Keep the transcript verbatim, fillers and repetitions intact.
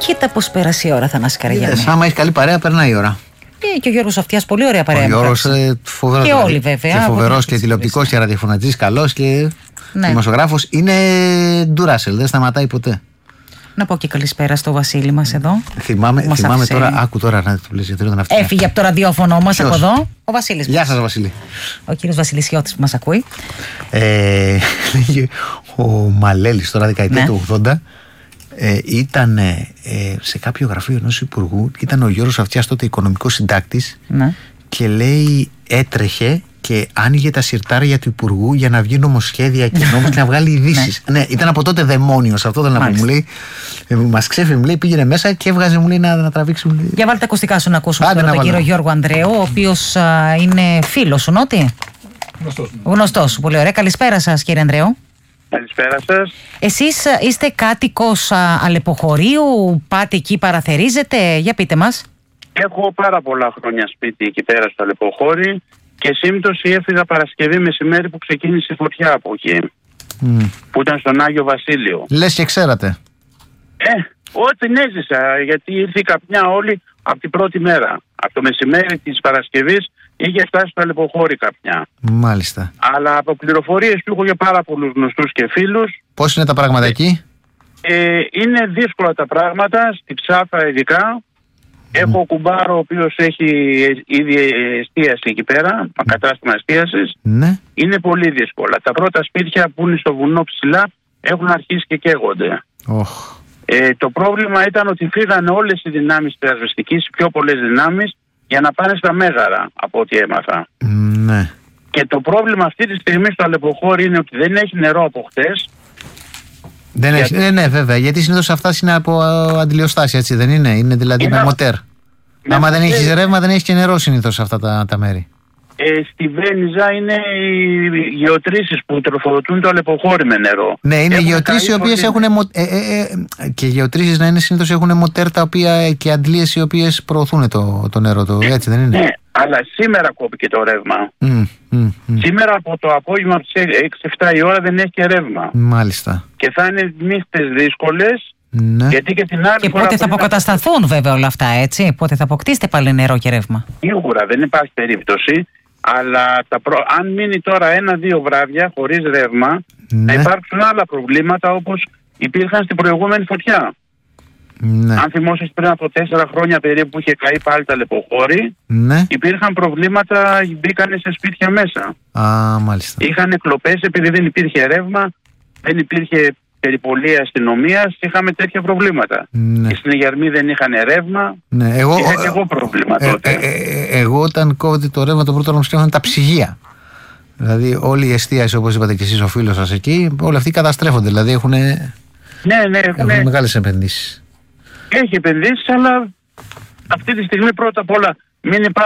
Κοίτα πώς πέρασε η ώρα, Θανάση Καραγιάννη. Άμα έχει καλή παρέα, περνάει η ώρα. Ε, και ο Γιώργος Αυτιάς, πολύ ωραία παρέα. Ο Γιώργος ε, φοβερός. Και όλοι βέβαια. Και φοβερός και τηλεοπτικός και ραδιοφωνατής, καλός και ναι. δημοσιογράφος. Είναι ντουράσελ, δεν σταματάει ποτέ. Να πω και καλησπέρα στο Βασίλη μας εδώ. Θυμάμαι, θυμάμαι τώρα, άκου τώρα να το λες γιατί δεν αυτή. Έφυγε από το ραδιόφωνο μας από εδώ. Ο Βασίλης. Γεια σας, Βασίλη. Ο κύριος Βασιλισιώτης που μας ακούει. Ε, ο Μαλέλης τώρα δεκαετία ναι. του ογδόντα ε, ήταν ε, σε κάποιο γραφείο ενός υπουργού. Ήταν ο Γιώργος Αυτιάς τότε οικονομικός συντάκτης ναι. και λέει έτρεχε και άνοιγε τα συρτάρια του υπουργού για να βγει νομοσχέδια και νόμους και να βγάλει ειδήσεις. ναι. ναι, ήταν από τότε δαιμόνιος αυτό, δεν να μου λέει. Ε, μας ξέφυγε, μου λέει, πήγαινε μέσα και έβγαζε, μου λέει, να, να τραβήξει. Μου λέει. Για βάλτε τα ακουστικά σου να ακούσουμε Άντε, τώρα τον κύριο Γιώργο Ανδρέου, ο οποίος α, είναι φίλος σου, Νότι. Γνωστός. Γνωστός σου, πολύ ωραία. Καλησπέρα σας, κύριε Ανδρέου. Καλησπέρα σας. Εσείς είστε κάτοικος α, Αλεποχωρίου, πάτε εκεί, παραθερίζετε, για πείτε μας. Έχω πάρα πολλά χρόνια σπίτι εκεί πέρα στο Αλεποχώρι. Και σύμπτωση έφυγα Παρασκευή μεσημέρι που ξεκίνησε η φωτιά από εκεί. Mm. Που ήταν στον Άγιο Βασίλειο. Λες και ξέρατε. Ε, ό,τι έζησα. Γιατί ήρθε η καπνιά όλη από την πρώτη μέρα. Από το μεσημέρι της Παρασκευής είχε φτάσει στο Αλεποχώρι καπνιά. Μάλιστα. Αλλά από πληροφορίες που έχω για πάρα πολλούς γνωστούς και φίλους. Πώς είναι τα πράγματα εκεί? Ε, είναι δύσκολα τα πράγματα. Στη Ψάφα ειδικά. Έχω κουμπάρο ο οποίος έχει ήδη εστίαση εκεί πέρα, κατάστημα εστίασης. Ναι. Είναι πολύ δύσκολα. Τα πρώτα σπίτια που είναι στο βουνό ψηλά έχουν αρχίσει και καίγονται. Oh. Ε, το πρόβλημα ήταν ότι φύγανε όλες οι δυνάμεις της ασβεστικής, πιο πολλές δυνάμεις, για να πάνε στα Μέγαρα, από ό,τι έμαθα. Ναι. Και το πρόβλημα αυτή τη στιγμή στο Αλεποχώρι είναι ότι δεν έχει νερό από χτες. Δεν έχει, ναι, ναι, βέβαια, γιατί συνήθως αυτά είναι από αντιλιοστάσια, έτσι δεν είναι? Είναι δηλαδή είναι με μοτέρ. Με Άμα μοτέρ. δεν έχει ρεύμα, δεν έχει και νερό συνήθως αυτά τα, τα μέρη. Ε, στη Βένιζα είναι οι γεωτρήσεις που τροφοδοτούν το Αλεποχώρι με νερό. Ναι, είναι γεωτρήσεις οι οποίες έχουν. Ε, ε, ε, και γεωτρήσεις να είναι συνήθως έχουν μοτέρ τα οποία και αντλίες οι οποίες προωθούν το, το νερό, το, έτσι δεν είναι? Ναι, αλλά σήμερα κόπηκε το ρεύμα. Mm, mm, mm. Σήμερα από το απόγευμα από τις έξι εφτά η ώρα δεν έχει και ρεύμα. Μάλιστα. Και θα είναι νύχτες δύσκολες. Ναι. Γιατί και την άλλη και πότε θα αποκατασταθούν να... βέβαια όλα αυτά, έτσι? Πότε θα αποκτήσετε πάλι νερό και ρεύμα? Σίγουρα δεν υπάρχει περίπτωση. Αλλά τα προ... αν μείνει τώρα ένα-δύο βράδια χωρίς ρεύμα, ναι. θα υπάρξουν άλλα προβλήματα όπως υπήρχαν στην προηγούμενη φωτιά. Ναι. Αν θυμόσαστε πριν από τέσσερα χρόνια περίπου που είχε καεί πάλι τα Αλεποχώρι, ναι. υπήρχαν προβλήματα, μπήκανε σε σπίτια μέσα. Α, μάλιστα. Είχαν κλοπές επειδή δεν υπήρχε ρεύμα, δεν υπήρχε περιπολία αστυνομίας, είχαμε τέτοια προβλήματα. Ναι. Οι συνεγερμοί δεν είχαν ρεύμα. Ναι. Εγώ, είχα και εγώ πρόβλημα ε, τότε. Ε, ε, ε, εγώ όταν κόβεται το ρεύμα, το πρώτο να μου σκέφτομαι τα ψυγεία. Δηλαδή όλη η εστίαση, όπως είπατε και εσείς ο φίλος σας εκεί, όλοι αυτοί καταστρέφονται. Δηλαδή έχουν, ναι, ναι, έχουν μεγάλες επενδύσεις. Έχει επενδύσεις, αλλά αυτή τη στιγμή πρώτα απ' όλα μην